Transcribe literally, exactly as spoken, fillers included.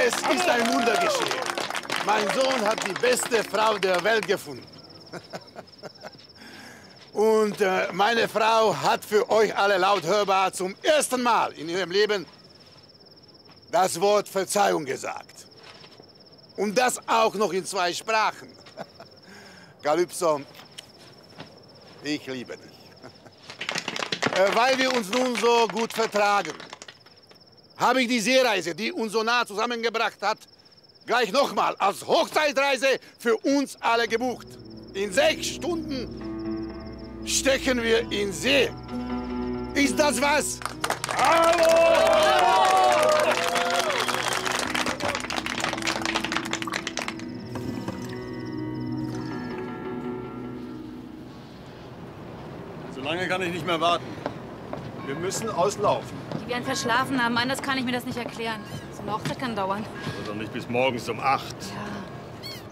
Es ist ein Wunder geschehen. Mein Sohn hat die beste Frau der Welt gefunden. Und äh, meine Frau hat für euch alle laut hörbar zum ersten Mal in ihrem Leben das Wort Verzeihung gesagt. Und das auch noch in zwei Sprachen. Kalypso, ich liebe dich. äh, weil wir uns nun so gut vertragen, habe ich die Seereise, die uns so nah zusammengebracht hat, gleich nochmal als Hochzeitreise für uns alle gebucht. In sechs Stunden stecken wir in See. Ist das was? Hallo! So lange kann ich nicht mehr warten. Wir müssen auslaufen. Die werden verschlafen haben, anders kann ich mir das nicht erklären. So eine Hochzeit kann dauern. Oder nicht bis morgens um acht. Ja.